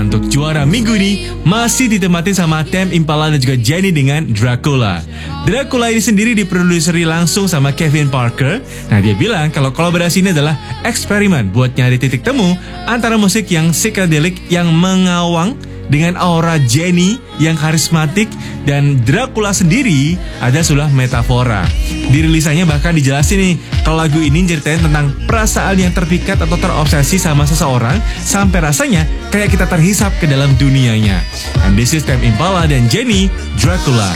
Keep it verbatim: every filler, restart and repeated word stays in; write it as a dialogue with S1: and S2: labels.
S1: Nah, untuk juara minggu ini masih ditematin sama Tame Impala dan juga Jennie dengan Dracula. Dracula ini sendiri diproduseri langsung sama Kevin Parker. Nah, dia bilang kalau kolaborasi ini adalah eksperimen buat nyari titik temu antara musik yang psychedelic yang mengawang dengan aura Jennie yang karismatik, dan Dracula sendiri ada sulah metafora. Di rilisannya bahkan dijelasin nih kalau lagu ini ceritain tentang perasaan yang terpikat atau terobsesi sama seseorang sampai rasanya kayak kita terhisap ke dalam dunianya. And this is Tame Impala dan Jennie, Dracula.